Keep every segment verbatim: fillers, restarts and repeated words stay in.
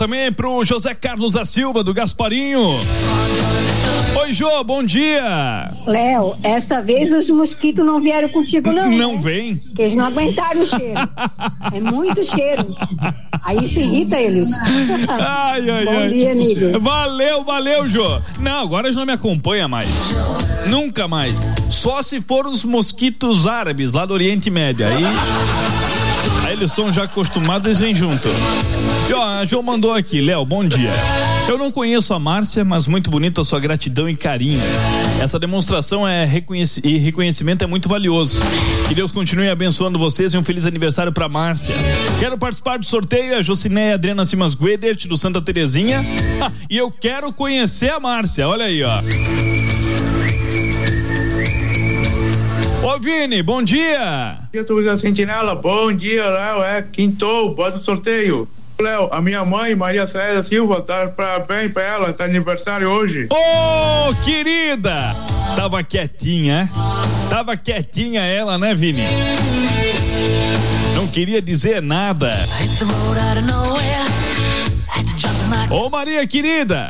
Também pro José Carlos da Silva, do Gasparinho. Oi, Jô, bom dia. Léo, essa vez os mosquitos não vieram contigo, não. Não né? vem. Porque eles não aguentaram o cheiro. É muito cheiro. Aí isso irrita eles. Ai, ai, bom ai. dia, amigo. Valeu, valeu, Jô. Não, agora eles não me acompanham mais. Nunca mais. Só se foram os mosquitos árabes lá do Oriente Médio. Aí, aí eles estão já acostumados, eles vêm junto. E, ó, a Jô mandou aqui, Léo, bom dia. Eu não conheço a Márcia, mas muito bonita a sua gratidão e carinho. Essa demonstração é reconhec- e reconhecimento é muito valioso. Que Deus continue abençoando vocês e um feliz aniversário pra Márcia. Quero participar do sorteio, a Jocineia Adriana Simas Guedert, do Santa Terezinha. Ah, e eu quero conhecer a Márcia, olha aí, ó. Ô Vini, bom dia. Bom dia, Tuga Sentinela, bom dia, Léo, é quintou, bota o sorteio. Léo, a minha mãe, Maria Célia Silva, tá parabéns pra ela, tá aniversário hoje. Ô, oh, querida! Tava quietinha, tava quietinha ela, né, Vini? Não queria dizer nada. Ô, oh, Maria, querida!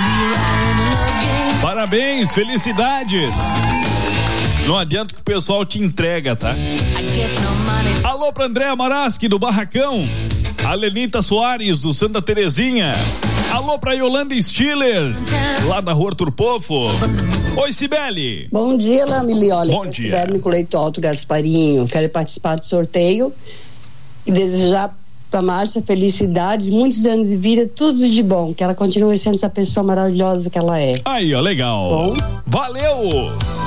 Parabéns, felicidades! Não adianta que o pessoal te entrega, tá? Alô pra Andréa Maraski, do Barracão. A Lenita Soares, do Santa Terezinha. Alô pra Yolanda Stiller, lá da Rua Turpofo. Oi, Cibele. Bom dia, Lamili. Olha, bom dia. Cibele Coleito Alto Gasparinho. Quero participar do sorteio e desejar pra Márcia felicidades, muitos anos de vida, tudo de bom. Que ela continue sendo essa pessoa maravilhosa que ela é. Aí, ó, legal. Bom. Valeu!